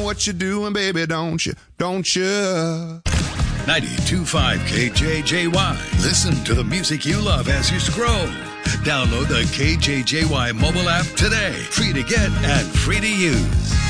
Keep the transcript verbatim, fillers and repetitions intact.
what you're doing, baby, don't you? Don't you? ninety-two point five K J J Y. Listen to the music you love as you scroll. Download the K J J Y mobile app today. Free to get and free to use.